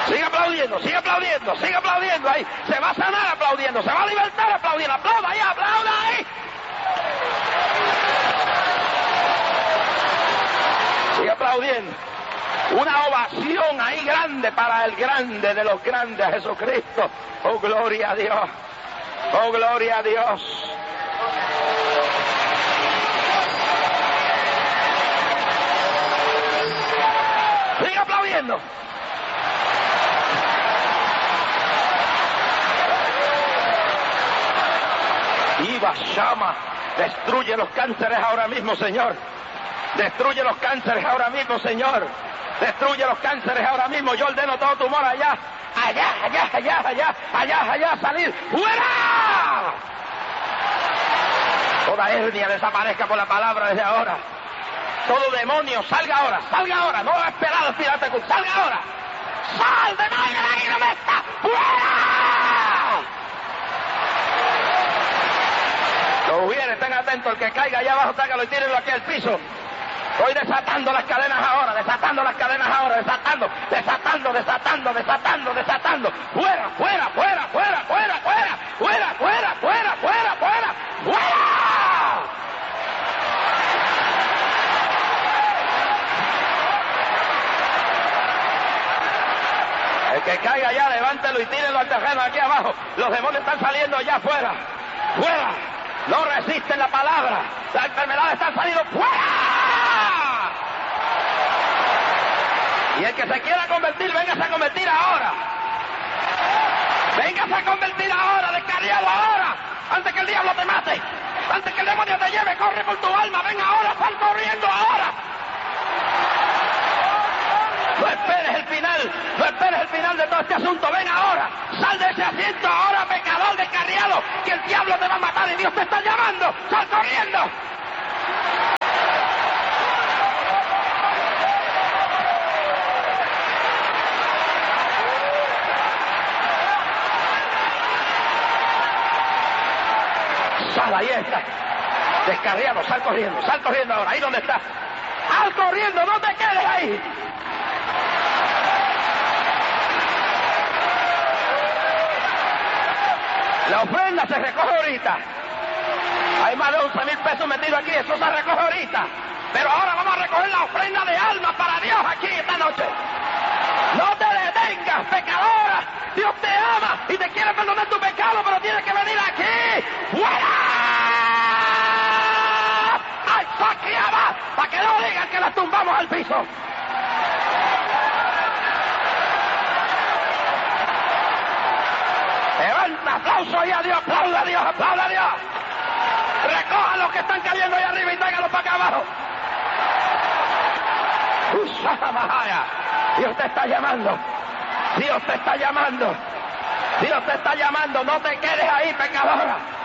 Sigue aplaudiendo, sigue aplaudiendo, sigue aplaudiendo ahí. Se va a sanar aplaudiendo, se va a libertar aplaudiendo. Aplauda ahí, aplauda ahí. Sigue aplaudiendo. Una ovación ahí grande para el grande de los grandes, Jesucristo. Oh, gloria a Dios. Oh, gloria a Dios. Sigue aplaudiendo. Iba Shama, destruye los cánceres ahora mismo, Señor. Destruye los cánceres ahora mismo, Señor. Destruye los cánceres ahora mismo. Yo ordeno todo tumor allá, allá, salir. ¡Fuera! Toda hernia desaparezca por la palabra desde ahora. Todo demonio, salga ahora. No va a esperar al final, salga ahora. ¡Sal, demonio, ahí no me está! ¡Fuera! Los viene, estén atentos, el que caiga allá abajo, trágalo y tírenlo aquí al piso. Estoy desatando las cadenas ahora, desatando. ¡Fuera! El que caiga allá, levántelo y tírenlo al terreno aquí abajo. Los demonios están saliendo allá afuera. ¡Fuera! No resisten la palabra. La enfermedad está saliendo fuera. Y el que se quiera convertir, véngase a convertir ahora. Véngase a convertir ahora, descarriado ahora. Antes que el diablo te mate. Antes que el demonio te lleve, corre por tu alma. Ven ahora, sal corriendo ahora. No esperes el final de todo este asunto. Ven ahora, sal de ese asiento ahora, pecador descarriado, que el diablo te va a matar y Dios te está llamando. Sal corriendo. Sal, ahí está. Descarriado, sal corriendo ahora, ahí donde está. Sal corriendo, no te quedes ahí. La ofrenda se recoge ahorita. Hay más de 11,000 pesos metidos aquí, eso se recoge ahorita. Pero ahora vamos a recoger la ofrenda de alma para Dios aquí esta noche. No te detengas, pecadora. Dios te ama y te quiere perdonar tu pecado, pero tienes que venir aquí. ¡Fuera! ¡Ay, saqueaba! Para que no digan que la tumbamos al piso. Levanta, aplauso ahí a Dios, aplauda a Dios, aplauda a Dios. Recoja los que están cayendo ahí arriba y tráiganlos para acá abajo. Dios te está llamando. Dios te está llamando. No te quedes ahí, pecadora.